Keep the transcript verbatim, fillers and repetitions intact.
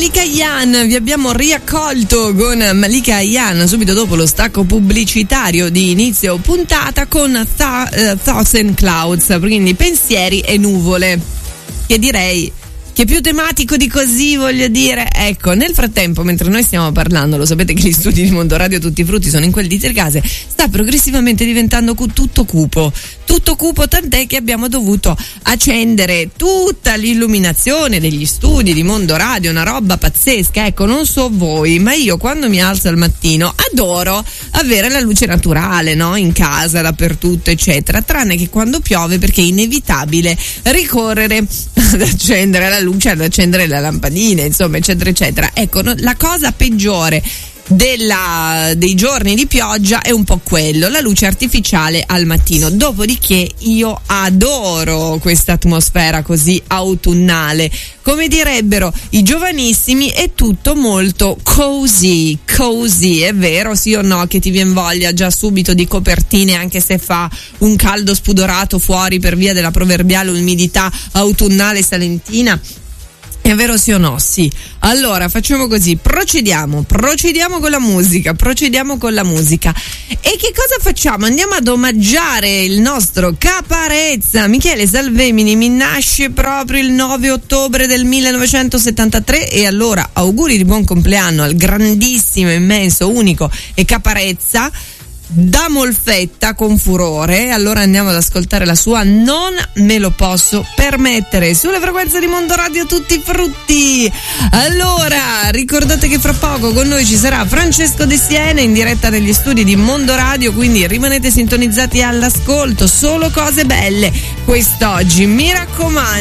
Malika Ayane, vi abbiamo riaccolto con Malika Ayane subito dopo lo stacco pubblicitario di inizio puntata con th- uh, Thoughts and Clouds, quindi pensieri e nuvole, che direi che più tematico di così, voglio dire. Ecco, nel frattempo, mentre noi stiamo parlando, lo sapete che gli studi di Mondoradio Tutti i Frutti sono in quel di Tercase, sta progressivamente diventando cu- tutto cupo, tutto cupo, tant'è che abbiamo dovuto accendere tutta l'illuminazione degli studi di Mondoradio, una roba pazzesca. Ecco, non so voi, ma io quando mi alzo al mattino adoro avere la luce naturale, no? In casa, dappertutto, eccetera, tranne che quando piove, perché è inevitabile ricorrere ad accendere la luce, ad accendere la lampadina, insomma, eccetera eccetera. Ecco, no, la cosa peggiore della, dei giorni di pioggia è un po' quello, la luce artificiale al mattino. Dopodiché io adoro questa atmosfera così autunnale, come direbbero i giovanissimi, è tutto molto cozy, cozy, è vero, sì o no, che ti vien voglia già subito di copertine anche se fa un caldo spudorato fuori per via della proverbiale umidità autunnale salentina? È vero, sì o no? Sì. Allora facciamo così, procediamo, procediamo con la musica, procediamo con la musica. E che cosa facciamo? Andiamo ad omaggiare il nostro Caparezza. Michele Salvemini mi nasce proprio il nove ottobre del millenovecentosettantatré, e allora auguri di buon compleanno al grandissimo, immenso, unico e Caparezza da Molfetta con furore. Allora andiamo ad ascoltare la sua Non me lo posso permettere sulle frequenze di Mondoradio Tutti i Frutti. Allora ricordate che fra poco con noi ci sarà Francesco De Siena in diretta negli studi di Mondoradio, quindi rimanete sintonizzati all'ascolto, solo cose belle quest'oggi, mi raccomando.